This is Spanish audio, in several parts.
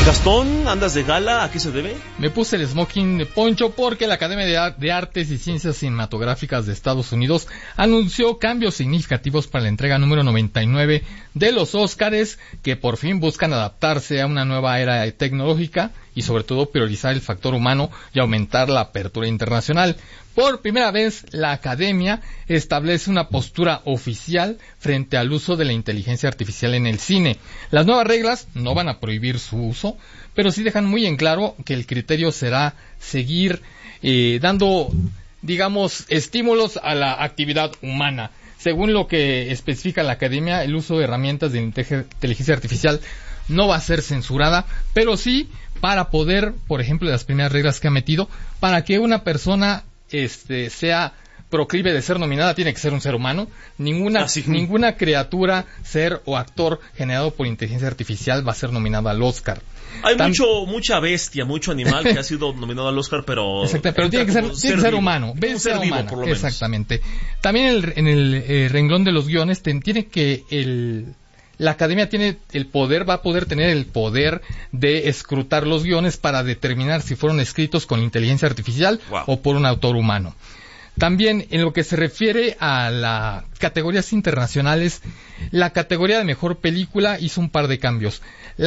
Gastón, ¿andas de gala? ¿A qué se debe? Me puse el smoking de Poncho porque la Academia de Artes y Ciencias Cinematográficas de Estados Unidos anunció cambios significativos para la entrega número 99 de los Óscares, que por fin buscan adaptarse a una nueva era tecnológica y sobre todo priorizar el factor humano y aumentar la apertura internacional. Por primera vez, la Academia establece una postura oficial frente al uso de la inteligencia artificial en el cine. Las nuevas reglas no van a prohibir su uso, pero sí dejan muy en claro que el criterio será seguir dando, digamos, estímulos a la actividad humana. Según lo que especifica la Academia, el uso de herramientas de inteligencia artificial no va a ser censurada, pero sí para poder, por ejemplo, las primeras reglas que ha metido, para que una persona sea proclive de ser nominada, tiene que ser un ser humano. Ninguna criatura, ser o actor generado por inteligencia artificial va a ser nominado al Oscar. Hay mucha bestia, mucho animal que ha sido nominado al Oscar, pero... Exacto, pero tiene que ser humano. Un ser vivo, por lo menos. Exactamente. También en el renglón de los guiones tiene que la Academia tiene el poder, va a poder tener el poder de escrutar los guiones para determinar si fueron escritos con inteligencia artificial o por un autor humano. También, en lo que se refiere a las categorías internacionales, la categoría de mejor película hizo un par de cambios.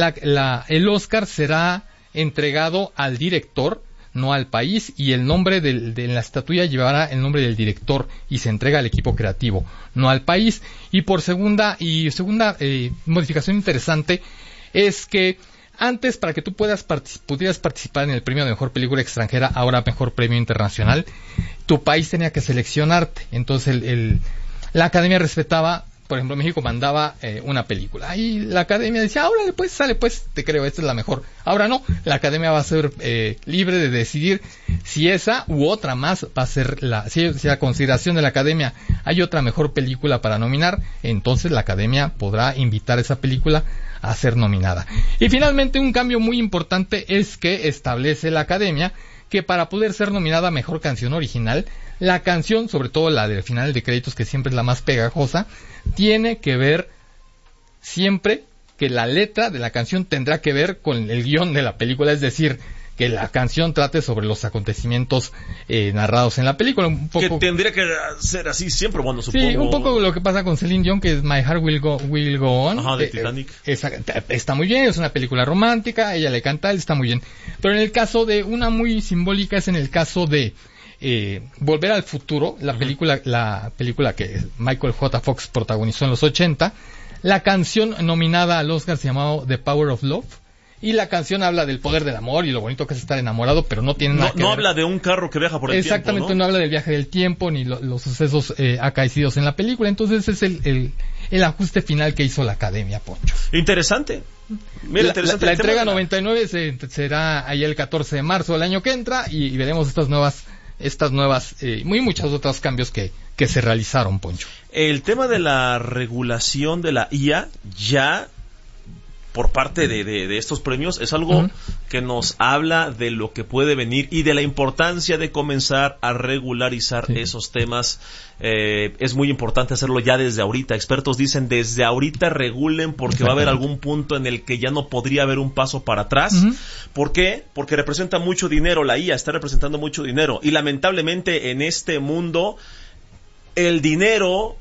El Oscar será entregado al director, no al país, y el nombre de la estatuilla llevará el nombre del director y se entrega al equipo creativo, no al país. Y por segunda modificación interesante es que antes, para que tú pudieras participar en el premio de mejor película extranjera, ahora mejor premio internacional, tu país tenía que seleccionarte. Entonces la Academia respetaba, por ejemplo, México mandaba una película y la Academia decía, órale, pues, sale, pues, te creo, esta es la mejor. Ahora no, la Academia va a ser libre de decidir si esa u otra más va a ser si a consideración de la Academia hay otra mejor película para nominar, entonces la Academia podrá invitar esa película a ser nominada. Y finalmente, un cambio muy importante es que establece la Academia que para poder ser nominada a mejor canción original, la canción, sobre todo la del final de créditos, que siempre es la más pegajosa, tiene que ver siempre que la letra de la canción tendrá que ver con el guión de la película, es decir, que la canción trate sobre los acontecimientos narrados en la película. Un poco, que tendría que ser así siempre, bueno, supongo. Sí, un poco lo que pasa con Celine Dion, que es My Heart Will Go On. Ajá, de Titanic. Está muy bien, es una película romántica, ella le canta, él está muy bien. Pero en el caso de una muy simbólica es en el caso de Volver al Futuro, la película que Michael J. Fox protagonizó en los 80. La canción nominada al Oscar se llamaba The Power of Love. Y la canción habla del poder del amor y lo bonito que es estar enamorado, pero no tiene nada que ver. No habla de un carro que viaja por el tiempo, exactamente, no habla del viaje del tiempo ni los sucesos acaecidos en la película. Entonces es el ajuste final que hizo la Academia, Poncho. Interesante. Mira, interesante. La entrega 99 será ahí el 14 de marzo del año que entra y veremos estas nuevas muchos otros cambios que se realizaron, Poncho. El tema de la regulación de la IA ya por parte de estos premios es algo que nos habla de lo que puede venir y de la importancia de comenzar a regularizar esos temas. Es muy importante hacerlo ya desde ahorita. Expertos dicen desde ahorita regulen porque va a haber algún punto en el que ya no podría haber un paso para atrás. ¿Por qué? Porque representa mucho dinero, la IA está representando mucho dinero y lamentablemente en este mundo el dinero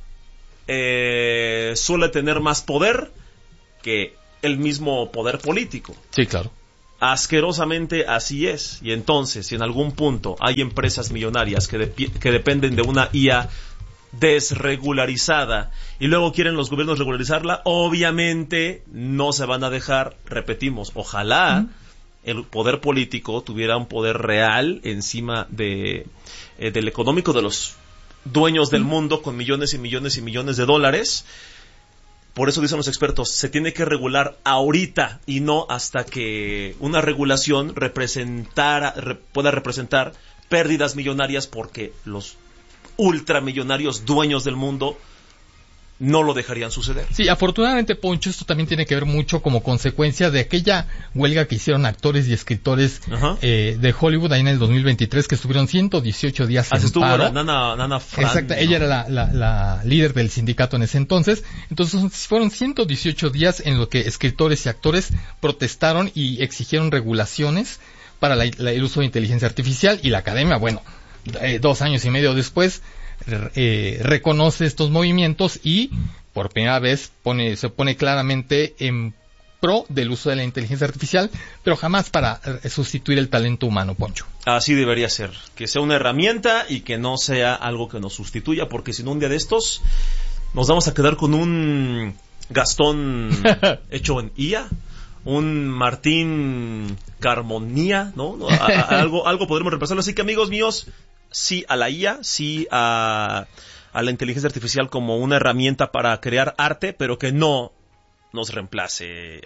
suele tener más poder que el mismo poder político. Sí, claro. Asquerosamente así es. Y entonces, si en algún punto hay empresas millonarias que dependen de una IA desregularizada y luego quieren los gobiernos regularizarla, obviamente no se van a dejar. Repetimos, ojalá el poder político tuviera un poder real encima del económico de los dueños del mundo con millones y millones y millones de dólares. Por eso dicen los expertos, se tiene que regular ahorita y no hasta que una regulación pueda representar pérdidas millonarias porque los ultramillonarios dueños del mundo no lo dejarían suceder. Sí, afortunadamente, Poncho, esto también tiene que ver mucho como consecuencia de aquella huelga que hicieron actores y escritores de Hollywood ahí en el 2023, que estuvieron 118 días en estuvo paro. Nana Fran. Exacto, ¿no? Ella era la líder del sindicato en ese entonces. Entonces fueron 118 días en los que escritores y actores protestaron y exigieron regulaciones para el uso de inteligencia artificial, y la academia, bueno, 2 años y medio después, reconoce estos movimientos y por primera vez se pone claramente en pro del uso de la inteligencia artificial, pero jamás para sustituir el talento humano, Poncho. Así debería ser, que sea una herramienta y que no sea algo que nos sustituya, porque si no, un día de estos nos vamos a quedar con un Gastón hecho en IA, un Martín Carmonía, ¿no? Algo podremos reemplazarlo. Así que, amigos míos, sí a la IA, sí a la inteligencia artificial como una herramienta para crear arte, pero que no nos reemplace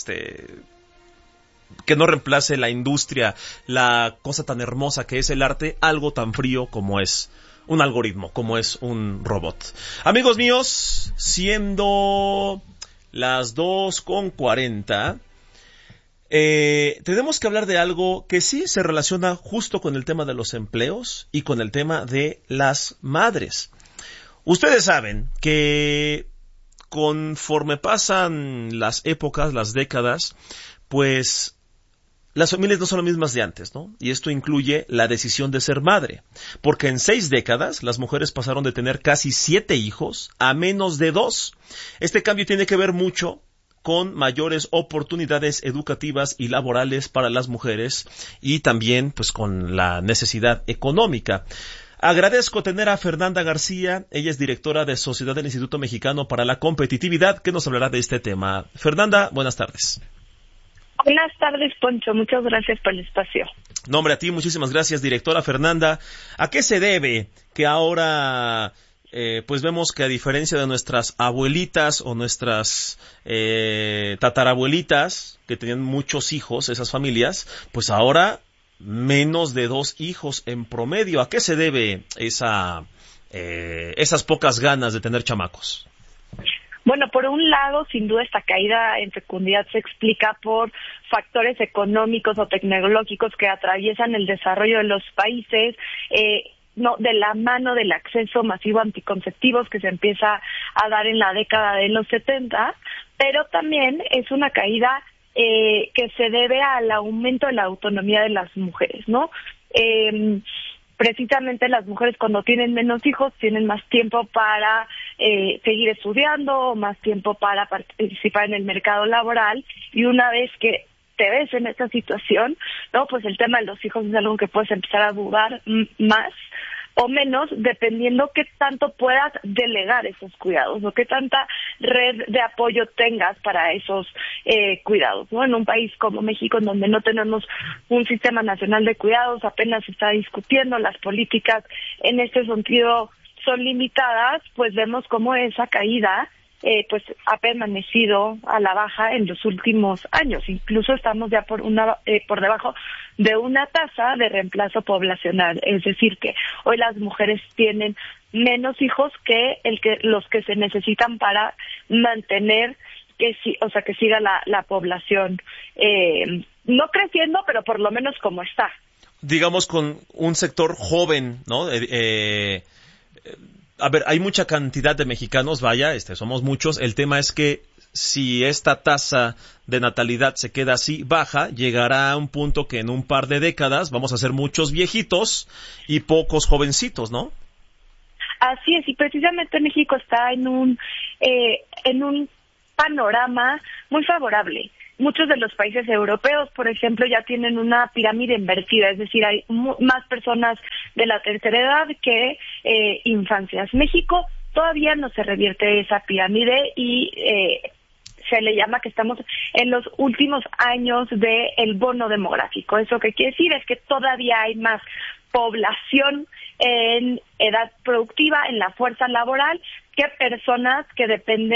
que no reemplace la industria, la cosa tan hermosa que es el arte, algo tan frío como es un algoritmo, como es un robot. Amigos míos, siendo las 2:40, tenemos que hablar de algo que sí se relaciona justo con el tema de los empleos y con el tema de las madres. Ustedes saben que conforme pasan las épocas, las décadas, pues las familias no son las mismas de antes, ¿no? Y esto incluye la decisión de ser madre, porque en 6 décadas las mujeres pasaron de tener casi 7 hijos a menos de 2. Este cambio tiene que ver mucho con mayores oportunidades educativas y laborales para las mujeres y también pues con la necesidad económica. Agradezco tener a Fernanda García, ella es directora de Sociedad del Instituto Mexicano para la Competitividad, que nos hablará de este tema. Fernanda, buenas tardes. Buenas tardes, Poncho, muchas gracias por el espacio. No, hombre, a ti, muchísimas gracias, directora Fernanda. ¿A qué se debe que ahora pues vemos que, a diferencia de nuestras abuelitas o nuestras tatarabuelitas, que tenían muchos hijos, esas familias, pues ahora menos de 2 hijos en promedio? ¿A qué se debe esas pocas ganas de tener chamacos? Bueno, por un lado, sin duda, esta caída en fecundidad se explica por factores económicos o tecnológicos que atraviesan el desarrollo de los países, de la mano del acceso masivo a anticonceptivos que se empieza a dar en la década de los 70, pero también es una caída que se debe al aumento de la autonomía de las mujeres, ¿no? Precisamente las mujeres, cuando tienen menos hijos, tienen más tiempo para seguir estudiando, más tiempo para participar en el mercado laboral, y una vez que te ves en esta situación, ¿no? Pues el tema de los hijos es algo que puedes empezar a dudar más o menos, dependiendo qué tanto puedas delegar esos cuidados o qué tanta red de apoyo tengas para esos cuidados, ¿no? En un país como México, en donde no tenemos un sistema nacional de cuidados, apenas se está discutiendo, las políticas en este sentido son limitadas, pues vemos cómo esa caída pues ha permanecido a la baja en los últimos años. Incluso estamos ya por debajo de una tasa de reemplazo poblacional, es decir, que hoy las mujeres tienen menos hijos que los que se necesitan para mantener que siga la población no creciendo, pero por lo menos como está. Digamos, con un sector joven, ¿no? A ver, hay mucha cantidad de mexicanos, somos muchos. El tema es que si esta tasa de natalidad se queda así baja, llegará a un punto que en un par de décadas vamos a ser muchos viejitos y pocos jovencitos, ¿no? Así es, y precisamente México está en un panorama muy favorable. Muchos de los países europeos, por ejemplo, ya tienen una pirámide invertida, es decir, hay más personas de la tercera edad que infancias. México todavía no se revierte esa pirámide y se le llama que estamos en los últimos años del bono demográfico. ¿Eso qué quiere decir? Es que todavía hay más población en edad productiva, en la fuerza laboral, que personas que dependen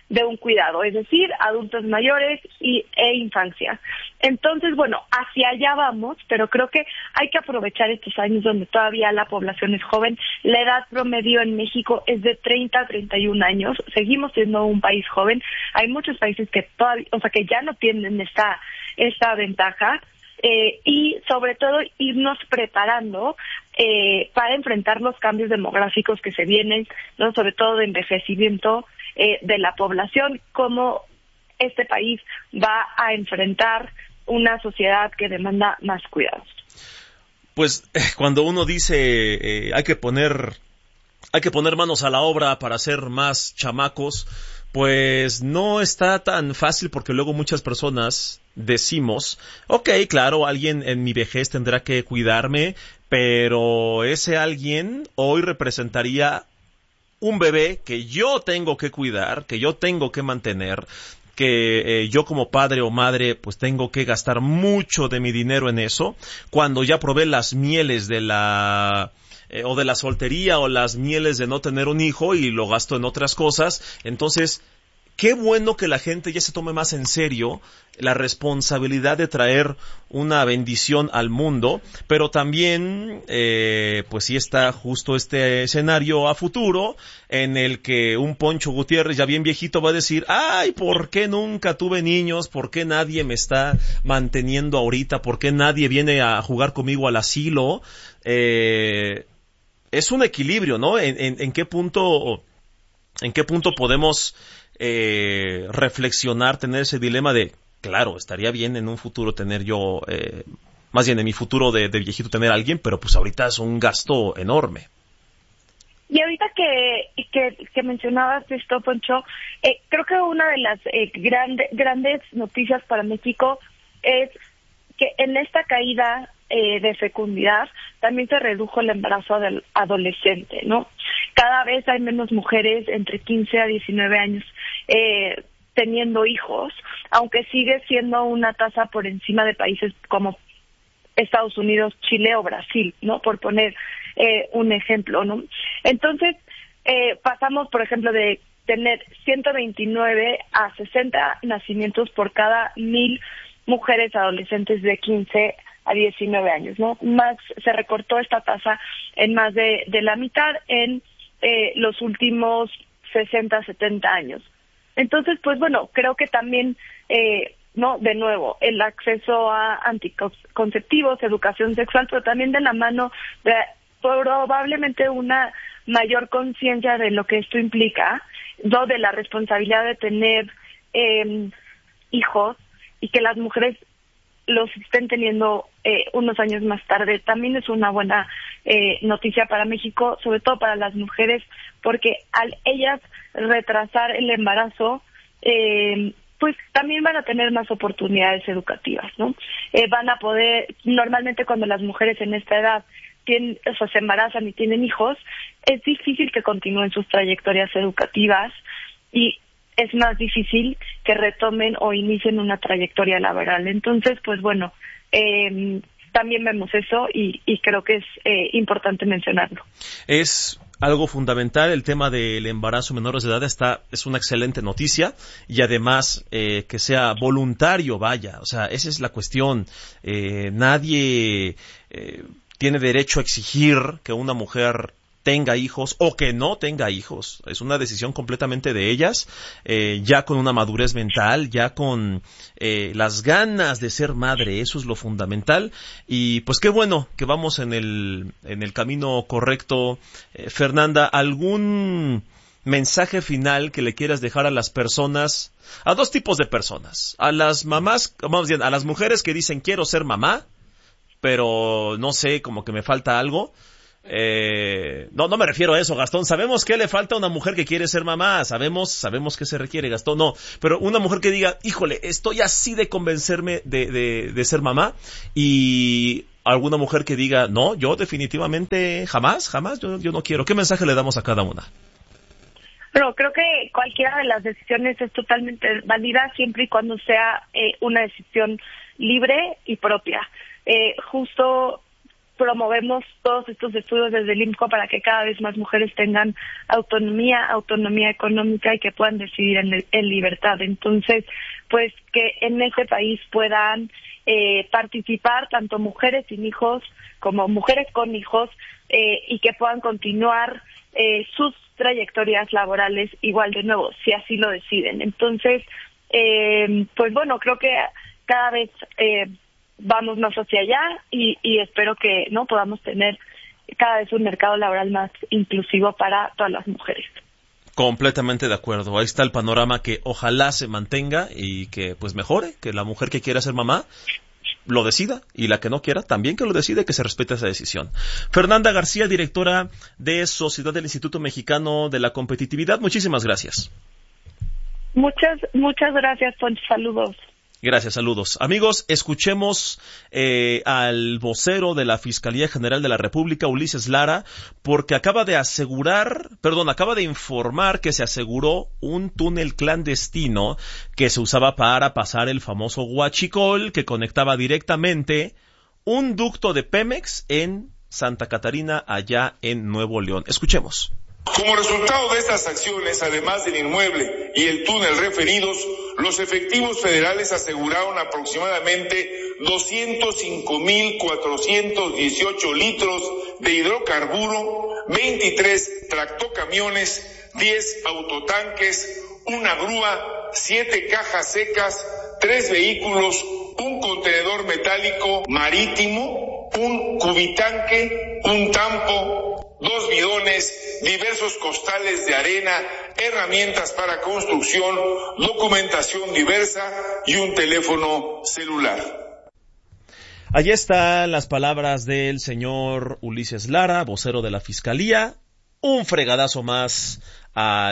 de un cuidado, es decir, adultos mayores e infancia. Entonces, bueno, hacia allá vamos, pero creo que hay que aprovechar estos años donde todavía la población es joven. La edad promedio en México es de 30 a 31 años. Seguimos siendo un país joven. Hay muchos países que todavía, que ya no tienen esta ventaja. Y sobre todo irnos preparando para enfrentar los cambios demográficos que se vienen, ¿no? Sobre todo de envejecimiento de la población, cómo este país va a enfrentar una sociedad que demanda más cuidados. Pues cuando uno dice hay que poner manos a la obra para hacer más chamacos, pues no está tan fácil, porque luego muchas personas decimos, okay, claro, alguien en mi vejez tendrá que cuidarme, pero ese alguien hoy representaría un bebé que yo tengo que cuidar, que yo tengo que mantener, que yo como padre o madre pues tengo que gastar mucho de mi dinero en eso, cuando ya probé las mieles de la soltería o las mieles de no tener un hijo y lo gasto en otras cosas. Entonces, qué bueno que la gente ya se tome más en serio la responsabilidad de traer una bendición al mundo, pero también pues sí está justo este escenario a futuro en el que un Poncho Gutiérrez ya bien viejito va a decir, ay, ¿por qué nunca tuve niños? ¿Por qué nadie me está manteniendo ahorita? ¿Por qué nadie viene a jugar conmigo al asilo? Es un equilibrio, ¿no? ¿En qué punto podemos reflexionar, tener ese dilema de, claro, estaría bien en un futuro tener yo, más bien en mi futuro de viejito tener a alguien, pero pues ahorita es un gasto enorme. Y ahorita que mencionabas esto, Poncho, creo que una de las grandes noticias para México es que en esta caída de fecundidad también se redujo el embarazo del adolescente, ¿no? Cada vez hay menos mujeres entre 15 a 19 años teniendo hijos, aunque sigue siendo una tasa por encima de países como Estados Unidos, Chile o Brasil, ¿no? Por poner un ejemplo, ¿no? Entonces, pasamos, por ejemplo, de tener 129 a 60 nacimientos por cada 1,000 mujeres adolescentes de 15 a 19 años, ¿no? Más se recortó esta tasa en más de la mitad en los últimos 60, 70 años. Entonces, pues bueno, creo que también, no, de nuevo, el acceso a anticonceptivos, educación sexual, pero también de la mano de probablemente una mayor conciencia de lo que esto implica, ¿no? De la responsabilidad de tener hijos y que las mujeres los estén teniendo unos años más tarde, también es una buena noticia para México, sobre todo para las mujeres, porque al ellas retrasar el embarazo, pues también van a tener más oportunidades educativas, ¿no? Van a poder, normalmente cuando las mujeres en esta edad se embarazan y tienen hijos, es difícil que continúen sus trayectorias educativas y es más difícil que retomen o inicien una trayectoria laboral. Entonces, pues bueno, también vemos eso y creo que es importante mencionarlo. Es algo fundamental el tema del embarazo menores de edad, es una excelente noticia, y además que sea voluntario, vaya, o sea, esa es la cuestión. Nadie tiene derecho a exigir que una mujer tenga hijos o que no tenga hijos. Es una decisión completamente de ellas, ya con una madurez mental, ya con las ganas de ser madre. Eso es lo fundamental. Y pues qué bueno que vamos en el camino correcto. Fernanda, ¿algún mensaje final que le quieras dejar a las personas, a dos tipos de personas? A las mamás, vamos bien, a las mujeres que dicen quiero ser mamá, pero no sé, como que me falta algo. No me refiero a eso, Gastón. Sabemos que le falta a una mujer que quiere ser mamá. Sabemos que se requiere, Gastón. No, pero una mujer que diga, híjole, estoy así de convencerme de ser mamá. Y alguna mujer que diga, no, yo definitivamente jamás, yo no quiero. ¿Qué mensaje le damos a cada una? Pero creo que cualquiera de las decisiones es totalmente válida siempre y cuando sea una decisión libre y propia. Justo promovemos todos estos estudios desde el IMCO para que cada vez más mujeres tengan autonomía económica y que puedan decidir en libertad. Entonces, pues que en este país puedan participar tanto mujeres sin hijos como mujeres con hijos y que puedan continuar sus trayectorias laborales igual de nuevo, si así lo deciden. Entonces, pues bueno, creo que cada vez vamos más hacia allá y espero que no podamos tener cada vez un mercado laboral más inclusivo para todas las mujeres. Completamente de acuerdo. Ahí está el panorama que ojalá se mantenga y que pues mejore, que la mujer que quiera ser mamá lo decida y la que no quiera también que lo decida y que se respete esa decisión. Fernanda García, directora de Sociedad del Instituto Mexicano de la Competitividad, muchísimas gracias. Muchas gracias, Poncho. Saludos. Gracias, saludos. Amigos, escuchemos al vocero de la Fiscalía General de la República, Ulises Lara, porque acaba de informar que se aseguró un túnel clandestino que se usaba para pasar el famoso huachicol que conectaba directamente un ducto de Pemex en Santa Catarina, allá en Nuevo León. Escuchemos. Como resultado de estas acciones, además del inmueble y el túnel referidos, los efectivos federales aseguraron aproximadamente 205,418 litros de hidrocarburo, 23 tractocamiones, 10 autotanques, una grúa, 7 cajas secas, 3 vehículos, un contenedor metálico marítimo, un cubitanque, un tampo, 2 bidones, diversos costales de arena, herramientas para construcción, documentación diversa y un teléfono celular. Allí están las palabras del señor Ulises Lara, vocero de la Fiscalía. Un fregadazo más a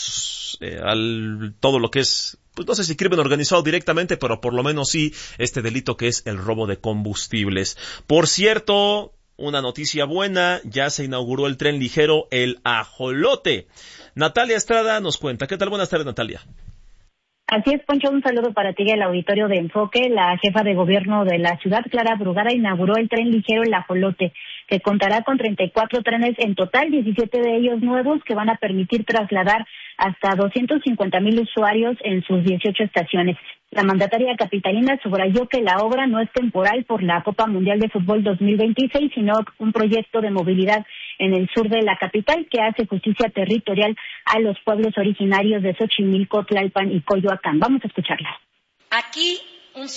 todo lo que es, pues no sé si crimen organizado directamente, pero por lo menos sí este delito que es el robo de combustibles. Por cierto, una noticia buena, ya se inauguró el tren ligero El Ajolote. Natalia Estrada nos cuenta. ¿Qué tal? Buenas tardes, Natalia. Así es, Poncho, un saludo para ti y el auditorio de Enfoque. La jefa de gobierno de la ciudad, Clara Brugada, inauguró el tren ligero El Ajolote, que contará con 34 trenes en total, 17 de ellos nuevos, que van a permitir trasladar hasta 250,000 usuarios en sus 18 estaciones. La mandataria capitalina subrayó que la obra no es temporal por la Copa Mundial de Fútbol 2026, sino un proyecto de movilidad en el sur de la capital que hace justicia territorial a los pueblos originarios de Xochimilco, Tlalpan y Coyoacán. Vamos a escucharla. Aquí un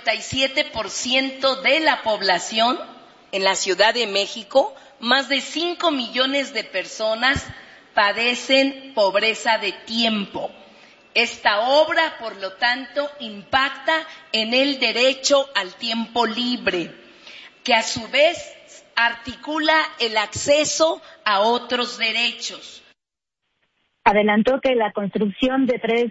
57% de la población en la Ciudad de México, más de 5 millones de personas padecen pobreza de tiempo. Esta obra, por lo tanto, impacta en el derecho al tiempo libre, que a su vez articula el acceso a otros derechos. Adelantó la construcción de tres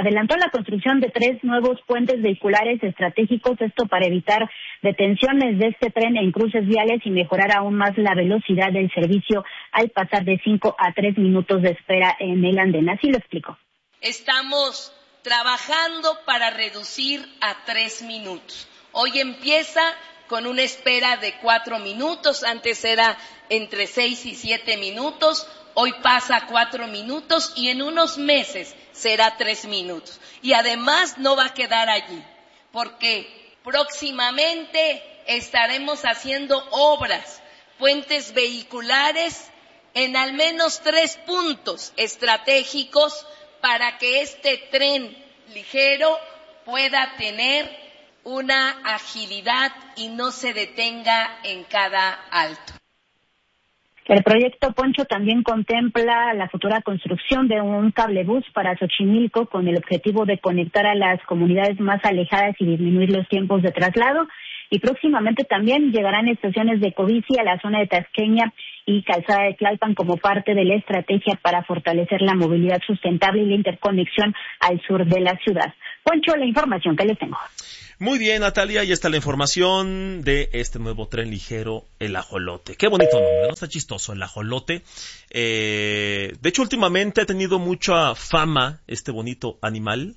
nuevos puentes vehiculares estratégicos, esto para evitar detenciones de este tren en cruces viales y mejorar aún más la velocidad del servicio al pasar de 5 a 3 minutos de espera en el andén. Así lo explicó. Estamos trabajando para reducir a 3 minutos. Hoy empieza con una espera de 4 minutos, antes era entre 6 y 7 minutos, hoy pasa a 4 minutos y en unos meses será 3 minutos. Y además no va a quedar allí, porque próximamente estaremos haciendo obras, puentes vehiculares en al menos 3 puntos estratégicos para que este tren ligero pueda tener una agilidad y no se detenga en cada alto. El proyecto, Poncho, también contempla la futura construcción de un cablebús para Xochimilco con el objetivo de conectar a las comunidades más alejadas y disminuir los tiempos de traslado. Y próximamente también llegarán estaciones de Covici a la zona de Tasqueña y Calzada de Tlalpan como parte de la estrategia para fortalecer la movilidad sustentable y la interconexión al sur de la ciudad. Poncho, la información que les tengo. Muy bien, Natalia, y está la información de este nuevo tren ligero, El Ajolote. Qué bonito nombre, ¿no? Está chistoso, El Ajolote. De hecho, últimamente ha tenido mucha fama este bonito animal.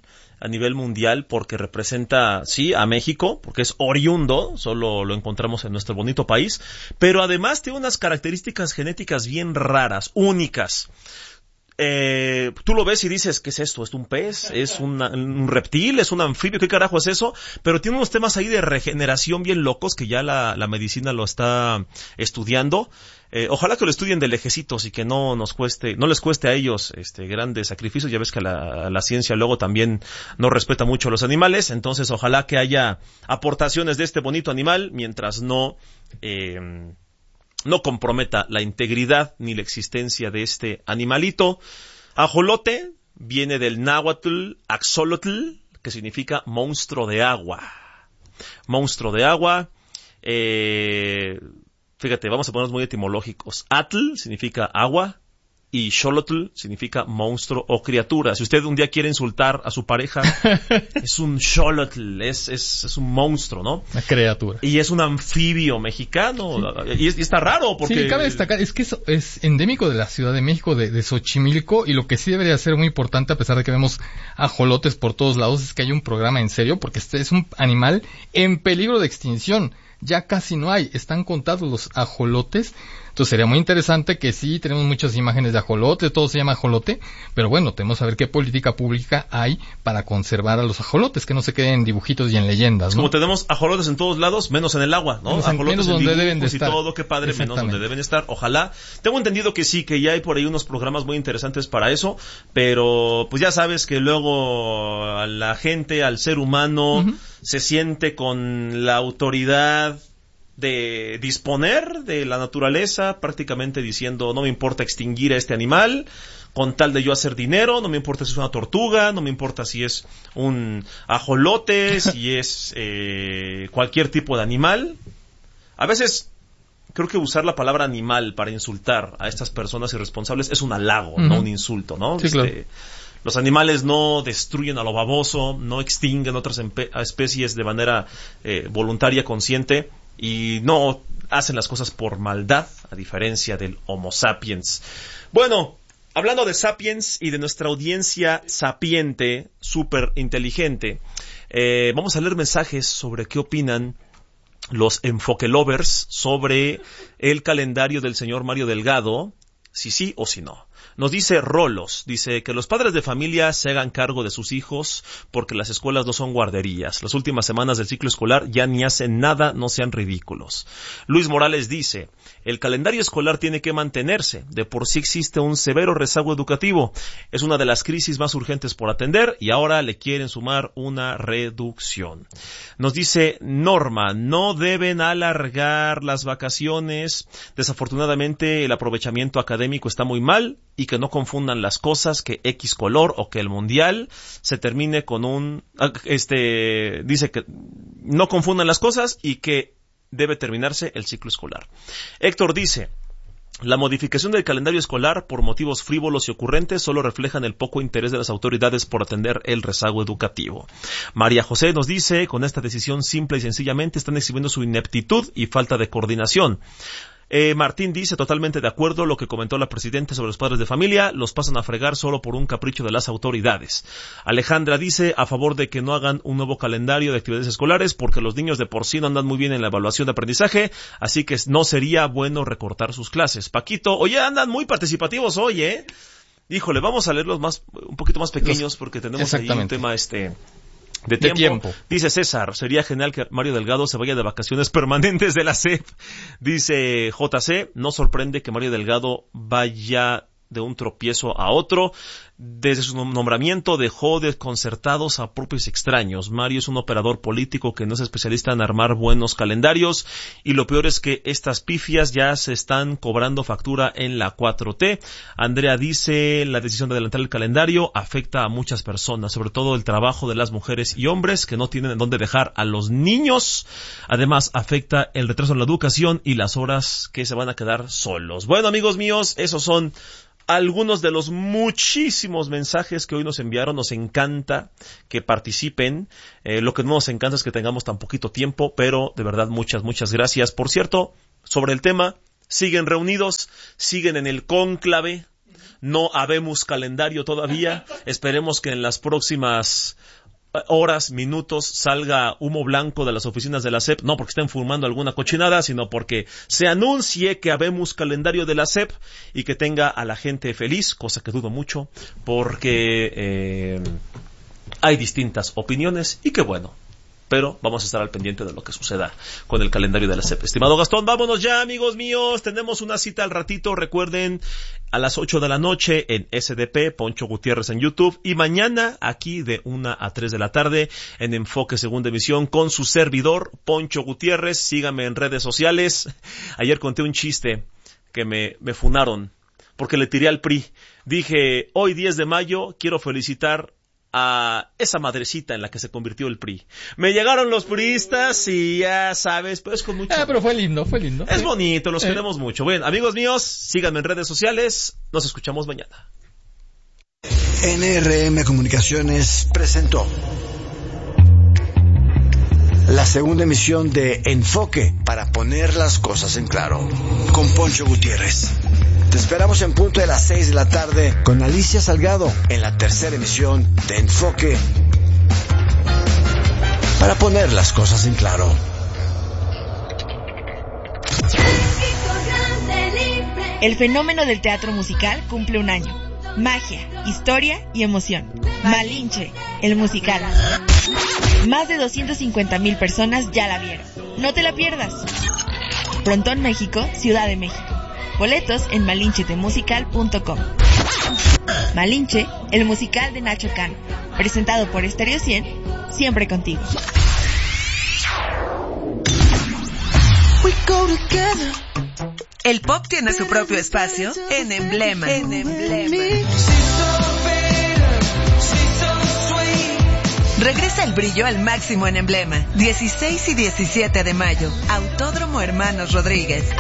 a nivel mundial porque representa, sí, a México, porque es oriundo, solo lo encontramos en nuestro bonito país, pero además tiene unas características genéticas bien raras, únicas. Tú lo ves y dices, ¿qué es esto? ¿Es un pez? ¿Es un reptil? ¿Es un anfibio? ¿Qué carajo es eso? Pero tiene unos temas ahí de regeneración bien locos que ya la medicina lo está estudiando. Ojalá que lo estudien de lejecitos y que no les cueste a ellos grandes sacrificios. Ya ves que la ciencia luego también no respeta mucho a los animales. Entonces ojalá que haya aportaciones de este bonito animal mientras no comprometa la integridad ni la existencia de este animalito. Ajolote viene del náhuatl axolotl, que significa monstruo de agua. Monstruo de agua. Fíjate, vamos a ponernos muy etimológicos. Atl significa agua y xolotl significa monstruo o criatura. Si usted un día quiere insultar a su pareja, es un xolotl, es un monstruo, ¿no? Una criatura. Y es un anfibio mexicano. Sí. Y está raro porque... Sí, cabe destacar, es que es endémico de la Ciudad de México, de Xochimilco, y lo que sí debería ser muy importante, a pesar de que vemos ajolotes por todos lados, es que hay un programa en serio, porque este es un animal en peligro de extinción. Ya casi no hay, están contados los ajolotes. Entonces sería muy interesante que sí, tenemos muchas imágenes de ajolote, todo se llama ajolote, pero bueno, tenemos que ver qué política pública hay para conservar a los ajolotes, que no se queden en dibujitos y en leyendas, ¿no? Como tenemos ajolotes en todos lados, menos en el agua, ¿no? Ajolotes en donde deben de estar. Y todo, qué padre, menos donde deben estar. Ojalá. Tengo entendido que sí, que ya hay por ahí unos programas muy interesantes para eso, pero pues ya sabes que luego a la gente, al ser humano, se siente con la autoridad de disponer de la naturaleza, prácticamente diciendo, no me importa extinguir a este animal con tal de yo hacer dinero, no me importa si es una tortuga, no me importa si es un ajolote, si es cualquier tipo de animal. A veces creo que usar la palabra animal para insultar a estas personas irresponsables es un halago, no un insulto, ¿no? Sí, claro. Los animales no destruyen a lo baboso, no extinguen otras especies de manera voluntaria, consciente, y no hacen las cosas por maldad, a diferencia del Homo sapiens. Bueno, hablando de sapiens y de nuestra audiencia sapiente, súper inteligente, vamos a leer mensajes sobre qué opinan los enfoque lovers sobre el calendario del señor Mario Delgado, si sí o si no. Nos dice Rolos, dice que los padres de familia se hagan cargo de sus hijos porque las escuelas no son guarderías. Las últimas semanas del ciclo escolar ya ni hacen nada, no sean ridículos. Luis Morales dice, el calendario escolar tiene que mantenerse. De por sí existe un severo rezago educativo. Es una de las crisis más urgentes por atender y ahora le quieren sumar una reducción. Nos dice Norma, no deben alargar las vacaciones. Desafortunadamente el aprovechamiento académico está muy mal. Y que no confundan las cosas, que X color o que el mundial se termine con un... dice que no confundan las cosas y que debe terminarse el ciclo escolar. Héctor dice, la modificación del calendario escolar por motivos frívolos y ocurrentes solo reflejan el poco interés de las autoridades por atender el rezago educativo. María José nos dice, con esta decisión simple y sencillamente están exhibiendo su ineptitud y falta de coordinación. Martín dice, totalmente de acuerdo lo que comentó la presidenta sobre los padres de familia, los pasan a fregar solo por un capricho de las autoridades. Alejandra dice, a favor de que no hagan un nuevo calendario de actividades escolares porque los niños de por sí no andan muy bien en la evaluación de aprendizaje, así que no sería bueno recortar sus clases. Paquito, oye, andan muy participativos hoy, Híjole, vamos a leerlos un poquito más pequeños porque tenemos ahí un tema de tiempo. Dice César, sería genial que Mario Delgado se vaya de vacaciones permanentes de la SEP. Dice JC, no sorprende que Mario Delgado vaya de un tropiezo a otro. Desde su nombramiento dejó desconcertados a propios extraños. Mario es un operador político que no es especialista en armar buenos calendarios y lo peor es que estas pifias ya se están cobrando factura en la 4T. Andrea dice, la decisión de adelantar el calendario afecta a muchas personas, sobre todo el trabajo de las mujeres y hombres que no tienen en dónde dejar a los niños. Además afecta el retraso en la educación y las horas que se van a quedar solos. Bueno, amigos míos, esos son algunos de los muchísimos mensajes que hoy nos enviaron. Nos encanta que participen. Lo que no nos encanta es que tengamos tan poquito tiempo, pero de verdad muchas gracias. Por cierto, sobre el tema, siguen reunidos, siguen en el cónclave. No habemos calendario todavía. Esperemos que en las próximas horas, minutos, salga humo blanco de las oficinas de la SEP, no porque estén fumando alguna cochinada, sino porque se anuncie que habemos calendario de la SEP y que tenga a la gente feliz, cosa que dudo mucho, porque hay distintas opiniones y que bueno. Pero vamos a estar al pendiente de lo que suceda con el calendario de la SEP. Estimado Gastón, vámonos ya, amigos míos. Tenemos una cita al ratito. Recuerden, a las 8 de la noche en SDP, Poncho Gutiérrez en YouTube. Y mañana, aquí de 1 a 3 de la tarde, en Enfoque Segunda Emisión, con su servidor, Poncho Gutiérrez. Síganme en redes sociales. Ayer conté un chiste que me funaron porque le tiré al PRI. Dije, hoy 10 de mayo, quiero felicitar a esa madrecita en la que se convirtió el PRI. Me llegaron los priistas y ya sabes, pues con mucho... pero fue lindo. Es bonito, los queremos mucho. Bueno, amigos míos, síganme en redes sociales. Nos escuchamos mañana. NRM Comunicaciones presentó la segunda emisión de Enfoque, para poner las cosas en claro, con Poncho Gutiérrez. Te esperamos en punto de las 6 de la tarde con Alicia Salgado en la tercera emisión de Enfoque, para poner las cosas en claro. El fenómeno del teatro musical cumple un año. Magia, historia y emoción. Malinche, el musical. Más de 250,000 personas ya la vieron. No te la pierdas. Frontón México, Ciudad de México. Boletos en malinchetemusical.com. Malinche, el musical de Nacho Cano. Presentado por Stereo 100, siempre contigo. El pop tiene su propio espacio en Emblema. Regresa el brillo al máximo en Emblema. 16 y 17 de mayo. Autódromo Hermanos Rodríguez.